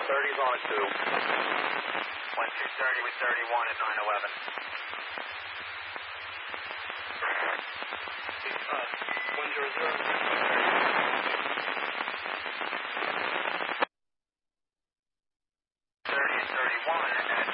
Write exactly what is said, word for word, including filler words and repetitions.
thirty's on a two. one two thirty with thirty-one at nine eleven. one zero zero. thirty and thirty-one at